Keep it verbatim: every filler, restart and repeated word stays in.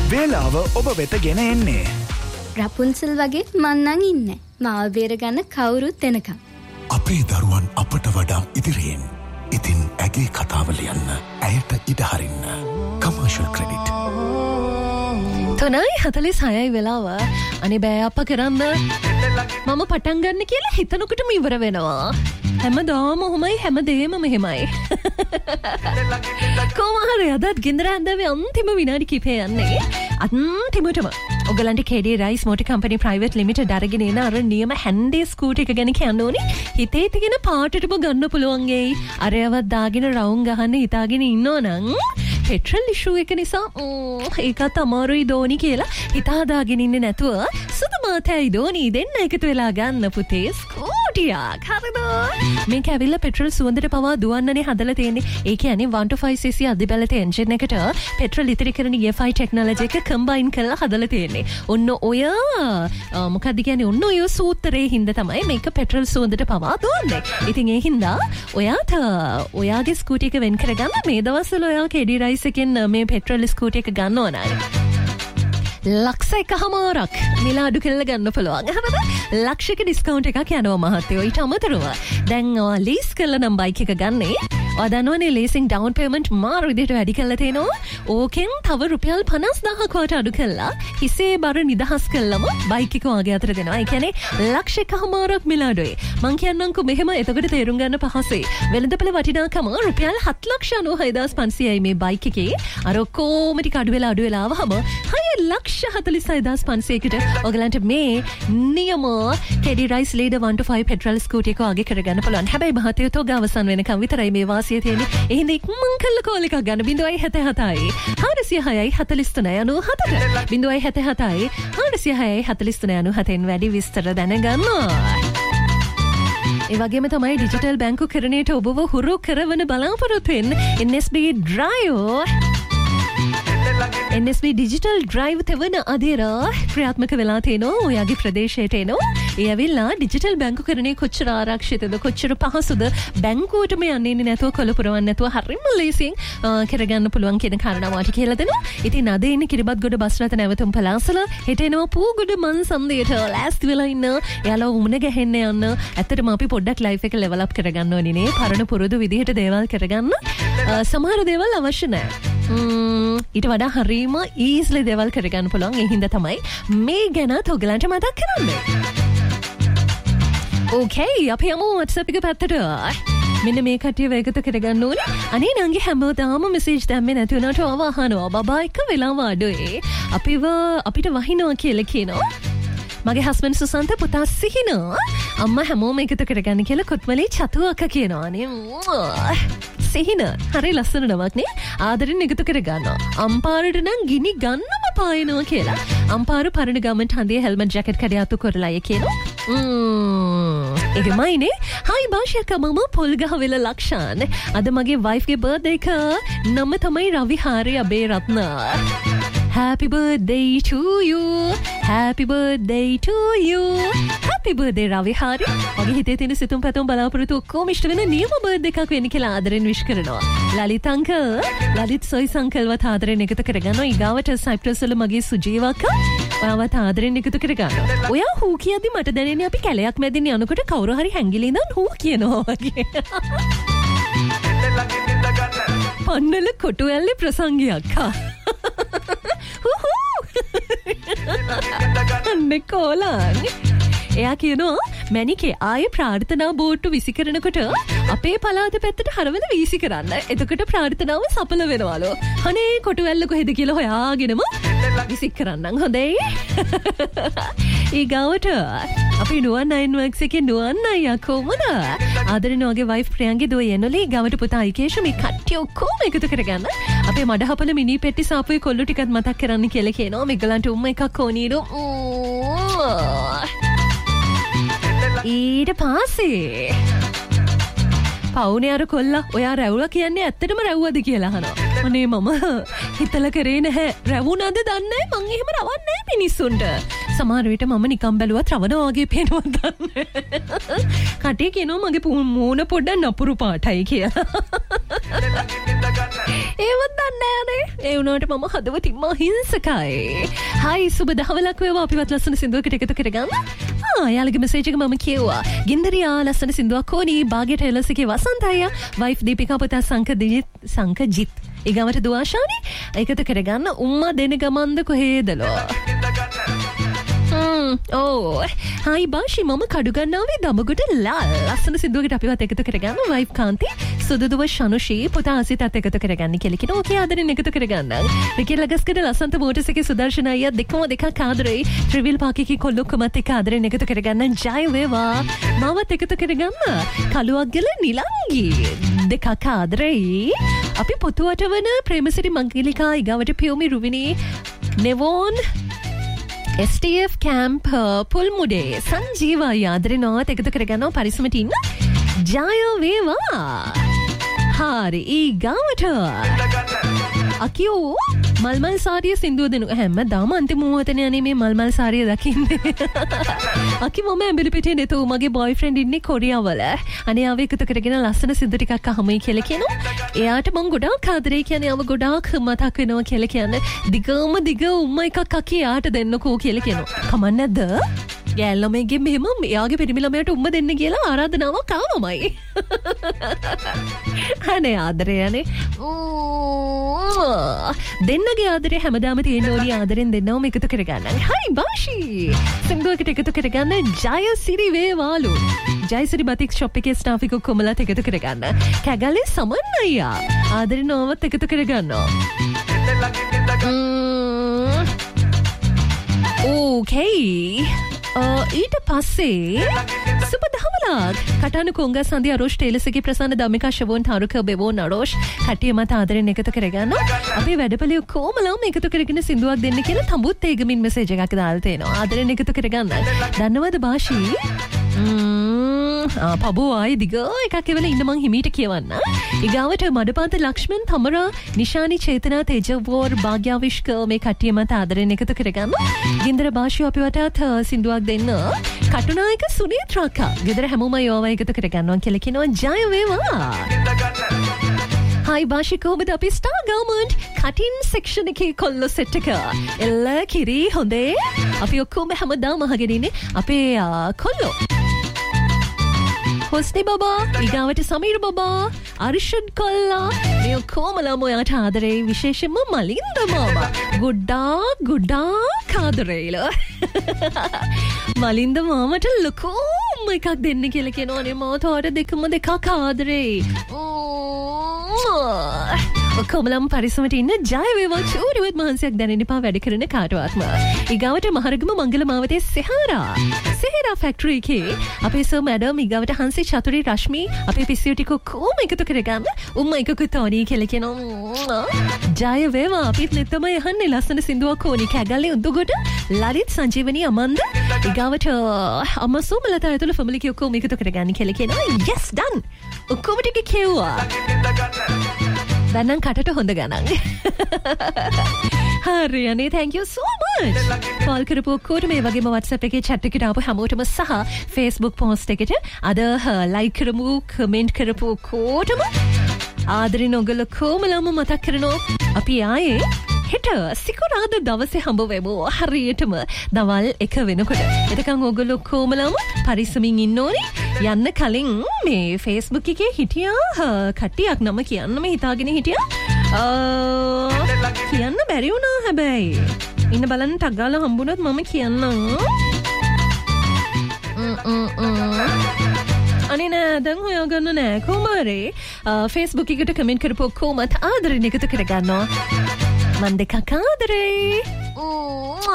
වේලාව ඔබ වෙත ගෙන එන්නේ රපුන්සල් වගේ මන්නන් ඉන්නේ. මාව බේරගන්න කවුරුත් එනකම්. අපේ දරුවන් අපට වඩා ඉදිරියෙන්. ඉතින් ඇගේ කතාව ලියන්න. ඇයට ඉඩ හරින්න. Commercial credit. තුනයි හතලිස් හයයි වෙලාව. අනේ බෑ අප කරන්න. මම පටන් ගන්න කියලා හිතනකොටම ඉවර වෙනවා. හැමදාම ඔහොමයි හැමදේම මෙහෙමයි. කොහොම හරි අදත් ගින්දර ඇඳවේ අන්තිම විනාඩි කිහිපය යන්නේ. අන්තිමටම ඔයගලන්ට K D Rice Motor Company Private Limited අරගෙන එන අර නියම හැන්ඩි ස්කූටර් එක ගැන කියන්න ඕනේ. හිතේ තියෙන පාටටම ගන්න පුළුවන් ඒයි. අරයවත් දාගෙන රවුම් ගහන්න හිතාගෙන ඉන්නවනම් පෙට්‍රල් ඉෂුව එක නිසා ඒකත් අමාරුයි දෝනි කියලා හිතාදාගෙන ඉන්නේ නැතුව සුදු මාතයි දෝනි දෙන්න එකතු වෙලා ගන්න පුතේ ස්කූටියක්. හරිද? මේක ඇවිල්ලා පෙට්‍රල් සුවඳට පවා දුවන්නනේ හදලා තියෙන්නේ. ඒ කියන්නේ one to five C C අධිබලත engine එකට පෙට්‍රල් ඉතිරි කරන E F I ටෙක්නොලොජි එක කම්බයින් කරලා හදලා තියෙන්නේ. ඔන්න ඔය මොකක්ද කියන්නේ ඔන්න ඔය සූත්‍රයේ හින්දා තමයි මේක පෙට්‍රල් සුවඳට පවා දුවන්නේ. ඉතින් ඒ හින්දා ඔයාට ඔයාගේ ස්කූටි එක වෙන් කරගන්න මේ දවස්වල ඔයා K D Rice එකෙන් මේ පෙට්‍රල් ස්කූටි එක ගන්න ඕන නේද? ලක්ෂ එකමාරක් මිල අඩු කරලා ගන්න පුළුවන්. හරිද? ලක්ෂයක ඩිස්කවුන්ට් එකක් යනවා මහත්තයෝ. ඊට අමතරව දැන් ලීස් කරලා නම් බයික් එක ගන්නේ. ඔයා දන්නවනේ ලීසින් ඩවුන් පේමන්ට් මාර විදිහට වැඩි කරලා තිනවා. ඕකෙන් තව රුපියල් පනස් දහසක් වට අඩු කරලා හිසේ බර නිදහස් කළාම බයික් එක වාගේ අතර දෙනවා. ඒ කියන්නේ ලක්ෂ එකමාරක් මිල අඩුයි. මං කියන්නම්කෝ මෙහෙම එතකොට තේරුම් ගන්න පහසුයි. වෙළඳපොළ වටිනාකම රුපියල් හත් ලක්ෂ අනූහය හදාස් පන්සියයයි මේ බයික් එකේ. අර කොහොම ටික අඩු වෙලා අඩු වෙලා ආවම හය ලක්ෂ හතලිස් හය හදාස් පන්සියයකට ඔයගලන්ට මේ නියම K D Rice Leader one to five petrol scooter එක ආගේ කරගන්න පුළුවන්. හැබැයි මහත්තයෝ තෝග අවසන් වෙනකම් විතරයි මේ වාසිය තියෙන්නේ. එහෙනම් ඉක්මන් කළ කෝල් එකක් ගන්න ज़ीरो सात सात හාරසිය හයයි හතලිස් තුනයි අනූහතට ज़ीरो सात सात හාරසිය හයයි හතලිස් තුනයි අනූහතෙන් වැඩි විස්තර දැනගන්න. ඒ වගේම තමයි ඩිජිටල් බැංකු කරණයට ඔබව හුරු කරවන බලාපොරොත්තු වෙන N S B Drive N S B Digital Drive තවන අධීර ක්‍රියාත්මක වෙලා තියෙනවා ඔයාගේ ප්‍රදේශයට එනවා. ඒ ඇවිල්ලා ඩිජිටල් බැංකුකරණය කොච්චර ආරක්ෂිතද කොච්චර පහසුද බැංකුවටම යන්නේ නැතුව කොළ පුරවන්න නැතුව හරිම ලේසියෙන් කරගන්න පුළුවන් කියන කාරණාව වාටි කියලා දෙනවා. ඉතින් අද ඉන්නේ කිරිබත්ගොඩ බස් රථ නැවතුම් පලාසල හෙට එනවා පූගොඩ මන්සන්දියට ලෑස්ති වෙලා ඉන්න. එයාලා උමුණ ගැහෙන්න යන්න. ඇත්තටම අපි පොඩ්ඩක් ලයිෆ් එක ලෙවල් අප් කරගන්න ඕනේ නේ. පරණ පුරුදු විදිහට දේවල් කරගන්න. සමහර දේවල් අවශ්‍ය නැහැ. ඊට වඩා හරීම ඊස්ලි දේවල් කරගන්න පුළුවන්. ඒ හින්දා තමයි මේ ගැන ඔයගලන්ට මතක් කරන්නේ. ඕකේ අපි යමු WhatsApp එක පැත්තට. මෙන්න මේ කට්ටිය වේගත කරගන්න ඕනේ. අනේ නංගි හැමෝටම මෙසේජ් දැම්මේ නැති වුණාට ආව අහනවා. බබා එක වෙලාව අඩුවේ. අපිව අපිට වහිනවා කියලා කියනවා. මගේ හස්බන්ඩ් සුසන්ත පුතා සිහින අම්මා හැමෝම එකතු කරගන්න කියලා කොත්මලේ චතුවක කියනවා නේ. සිහින හරි ලස්සන නමක් නේ. ආදරෙන් එකතු කරගන්නවා. අම්පාරට නම් ගිනි ගන්නම පායනවා කියලා. අම්පාර පරණ ගමන්ට හන්දියේ හෙල්මට් ජැකට් කඩේ අතු කරලා අය කියනවා. එහෙමයිනේ. හයි භාෂයක මම පොල්ගහවෙල ලක්ෂාන්. අද මගේ වයිෆ්ගේ බර්ත්ඩේ එක නම තමයි රවිහාරි Abeyratne. Happy birthday to you. Happy birthday to you. Happy birthday රවිහාරි. ඔගේ හිතේ තියෙන සිතුම් පැතුම් බලාපොරොත්තු ඔක්කොම ඉෂ්ට වෙන නියම බර්ත්ඩේ එකක් වෙන්න කියලා ආදරෙන් විශ් කරනවා. ලලිත් අංකල්, ලලිත් සොයිස් අංකල්වත් ආදරෙන් එකතු කරගන්නවා. ඊගාවට සයිප්‍රස් වල මගේ සුජීවක ඔයාවත් ආදරෙන් එකතු කරගන්නවා. ඔයා හූ කියද්දි මට දැනෙන්නේ අපි කැලයක් මැදින් යනකොට කවුරු හරි හැංගිලා ඉඳන් හූ කියනවා වගේ. පන්නල කොටු ඇල්ලේ ප්‍රසංගයක්. අන්නේ කොලන් එයා කියනවා මැනිකේ ආයේ ප්‍රාර්ථනා බෝට්ටු විසි කරනකොට අපේ පළාත පැත්තට හරවල වීසි කරන්න. එතකොට ප්‍රාර්ථනාව සඵල වෙනවලු. අනේ කොටුවැල්ල කොහෙද කියලා හොයාගෙනම විසි කරන්නම් හොඳයි. ඊගාවට අපි නුවන් නයින් වර්ක්ස් එකේ නුවන් අයියා කොහමද? ආදරෙන් ඔයගේ වයිෆ් ප්‍රියංගේ දුව යනලි ඊගාවට පුතා අයිකේෂ මේ කට්ටිය ඔක්කොම එකතු කරගන්න. අපේ මඩහපල මිනි පෙට්ටි සාපුවේ කොල්ලු ටිකත් මතක් කරන්න කියලා කියනවා. මේගලන්ට උම්ම එකක් ඕනීලු. ඊට පස්සේ පවුනේ අර කොල්ලා ඔයා රැවුලා කියන්නේ ඇත්තටම රැව්වද කියලා අහනවා. අනේ මම හිතලා කරේ නැහැ. රැවුණාද දන්නේ නැහැ. මං එහෙම රවන්නේ නැහැ මිනිස්සුන්ට. සමහර විට මම නිකන් බැලුවත් රවනවා වගේ පේනවා දන්නේ. කටේ කියනවා මගේ මූණ පොඩ්ඩක් නපුරු පාටයි කියලා. ඒවත් දන්නේ නැහැ. ඒ වුණාට මම හදවතින්ම හිංසකයි. හයි සුබ දහවලක් වේවා අපිවත් ලස්සන සින්දුවකට එකතු කරගන්න. ආ යාළුගේ මෙසේජ් එක මම කියුවා. ගින්දරියා ලස්සන සින්දුවක් ඕනි. බාගෙට එලසිකේ වසන්තය. වයිෆ් දීපිකා පුතා සංකදිත් සංකජිත්. ඊගමට දුආශානි එකතු කරගන්න උම්මා දෙන ගමන්ද කොහෙදලෝ. ඕ හයි බාෂි මම කඩුගන්නාවේ දමගොඩ ලාල් ලස්සන සින්දුවකට අපිවත් එකතු කරගන්න වයිෆ් කාන්ති සුදුදුව ශනුෂී පුතා අසිතත් එකතු කරගන්න කියලා කියන ඕකේ ආදරෙන් එකතු කරගන්න. රිකේ ලගස්කඩ ලස්සන්ත මෝටර්ස් එකේ සුදර්ශන අයියා දෙකම දෙකක් ආදරේ ට්‍රිවිල් පාකිකේ කොල්ලොක්කමත් එක්ක ආදරෙන් එකතු කරගන්න ජය වේවා. මාවත් එකතු කරගන්න කලුවක්ගල නිලංගි දෙකක් ආදරේ. අපි පොතුවට වන Premasiri Mangalika ඊගවට Piyumi රුවිනී නෙවෝන් S T F camp Pulmoddai සංජීවා යාදරනවත් එකතු කරගන්නවා පරිස්සමට ඉන්න ජය වේවා. හරි ඊගාවට අකියෝ මල්මල් සාරිය සින්දුව දෙනු හැම දාම අන්තිම මොහොතේ යන්නේ මේ මල්මල් සාරිය දකින්නේ. අකි මම ඇඹිලි පිටියේ නෙතු මගේ බොයිෆ්‍රෙන්ඩ් ඉන්නේ කොරියාවල. අනේ ආව එකතු කරගෙන ලස්සන සින්දු ටිකක් අහමුයි කියලා කියනවා. එයාට මං ගොඩාක් ආදරේ කියන්නේ ආව ගොඩාක් මතක් වෙනවා කියලා කියන්නේ. දිගම දිග උම්ම එකක් අකි යාට දෙන්නකෝ කියලා කියනවා. කමක් නැද්ද? ගෑල්ලමගේ මෙහෙම එයාගේ පිරිමි ළමයට උම්ම දෙන්න කියලා ආරාධනාවක් ආවමයි. අනේ ආදරේ අනේ. දෙන්නගේ ආදරේ හැමදාම තියෙන ඕනි ආදරෙන් දෙන්නවම එකතු කරගන්න. හයි බාෂි. සින්දුවකට එකතු කරගන්න ජයසිරි වේවාලු. ජයසිරි බතික් ෂොප් එකේ ස්ටාෆ් එක කොමලත් එකතු කරගන්න. කැගලේ සමන් අයියා ආදරේ නෝවත් එකතු කරගන්නවා. ඕකේ. ඊට පස්සේ සුබ දහවලක් කටාන කොංග සන්ධි අරෝෂ් ටේලසගේ ප්‍රසන්න දමිකා ශවෝන් තාරුක බෙවෝන් අරෝෂ් කට්ටිය මත ආදරෙන් එකතු කරගන්න. අපේ වැඩපළි කොමලම එකතු කරගෙන සින්දුවක් දෙන්න කියලා තඹුත් ඒගමින් මෙසේජ් එකක් දාලා තේනවා. ආදරෙන් එකතු කරගන්න. දන්නවද බාෂි? පබෝ ආයි දිග එකක් එවල ඉන්න මං හිමීට කියවන්න. ඊගාවට මඩපාත ලක්ෂ්මන් තමරා නිශානි චේතනා තේජවෝර් භාග්‍යවිෂ්ක මේ කට්ටිය මත ආදරෙන් එකතු කරගන්න. ගින්දර බාෂි අපි වටත් සින්දුවක් දෙන්න. කටුනායක සුනීත්‍රාකා ගෙදර හැමෝම යෝවා එකතු කරගන්නවා කියලා කියනවා ජය වේවා. හයි බාෂි කොහොමද අපි ස්ටාර් ගවර්න්මන්ට් කටින් සෙක්ෂන් එකේ කොල්ලෝ සෙට් එක. එල්ල කිරි හොඳේ. අපි ඔක්කොම හැමදාම අහගෙන ඉන්නේ අපේ කොල්ලෝ. හොස්නි බබා ඊගාවට සමීර් බබා අරිෂඩ් කොල්ලා මේ කොමලම ඔයාට ආදරේ විශේෂයෙන්ම මලින්ද මාමා ගොඩාක් ගොඩාක් ආදරේල මලින්ද මාමට ලොකුම එකක් දෙන්න කියලා කියනවනේ මාතෝට දෙකම දෙකක් ආදරේ. කොමලම් පරිස්සමට ඉන්න ජය වේවා චූරිවත් මහන්සියක් දැනෙන්න එපා වැඩ කරන කාටවත්ම. ඊගාවට මහරගම මංගල මාවතේ සෙහාරා සෙහාරා ෆැක්ටරි එකේ අපේ සර් මැඩම් ඊගාවට හංසි චතුරි රශ්මි අපේ පිස්සියෝ ටික කොහොම එකතු කරගන්න උම්ම එකකුත් ඕනි කියලා කියනවා. ජය වේවා අපිත් නෙතම යහන්නේ ලස්සන සින්දුවක් ඕනි කැගල්ලේ උඳුගොඩ ලලිත් සංජීවනී අමන්ද ඊගාවට අමසෝ මලතා ඇතුළු ෆැමිලි කී ඔක්කොම එකතු කරගන්න කියලා කියනවා. yes done ඔක්කොම ටික කියුවා. දැන් කටට හොඳ ගණන්. හරි අනේ thank you so much. Call කරපු ඔක්කොටම මේ වගේම WhatsApp එකේ chat එකට ආපු හැමෝටම සහ Facebook post එකට අද like කරමු comment කරපු ඔක්කොටම ආදරෙන් ඔයගොල්ලෝ කොමලම මතක් කරනවා. අපි ආයේ හෙට සිකුරාදා දවසේ හම්බ වෙමු හරියටම දවල් එක වෙනකොට. එතකන් ඔයගොල්ලෝ කොමලම පරිස්සමින් ඉන්න ඕනේ. යන්න කලින් මේ Facebook එකේ හිටියා කට්ටියක් නම කියන්නම හිතාගෙන හිටියා. කියන්න බැරි වුණා හැබැයි. ඉන්න බලන්න ටක් ගාලා හම්බුනොත් මම කියන්නම්. අනේ නෑ දැන් හොයාගන්න නෑ කොමාරේ. Facebook එකට කමෙන්ට් කරපුවා කොමත් ආදරෙන් එකතු කරගන්නවා. මන් දෙකක් ආදරේ.